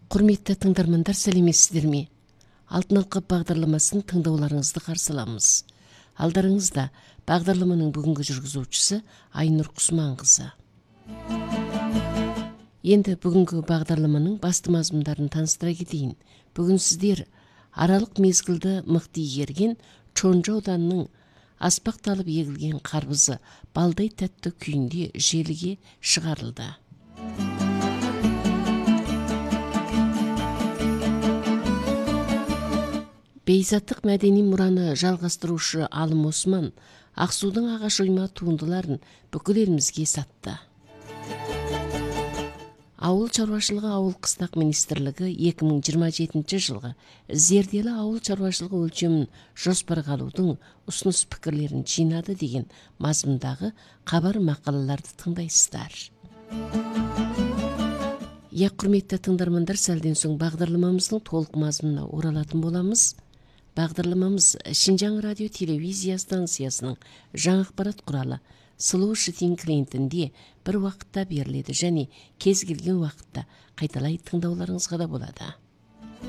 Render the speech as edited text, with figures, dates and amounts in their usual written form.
Құрметті тыңдармандар, сәлеметсіздер ме? Алтын алқа бағдарламасын тыңдауларыңызды қарсы аламыз. Алдарыңызда бағдарламаның бүгінгі жүргізушісі Айнұр Құсманқызы. Енді бүгінгі бағдарламаның басты мазмұндарын таныстыра кетейін. Бүгін сіздер аралық мезгілді мықты игерген Чонжо ауданының аспақталып егілген қарбызы балдай тәтті күйінде желіге шығарылды. Бейзаттық мәдени мұраны жалғастырушы Алым Осман Ақсудың ағаш ойма туындыларын бүкіл елімізге сатты. Ауыл шаруашылығы ауыл қыстақ министрлігі 2027 жылғы зерделі ауыл шаруашылығы өлшемін жоспарға алудың ұсыныс пікірлерін жинады деген мазмұндағы хабар мақалаларды тыңдайсыздар. Құрметті тыңдармандар, сәлден соң бағдарламамыздың толық мазмұнына оралатын боламыз. Бағдарламамыз Шинжаң радио телевизия станциясының жаңа ақпарат құралы Сұлу Шытин клиентінде бір уақытта беріледі және кез келген уақытта қайталай тыңдауларыңызға да болады.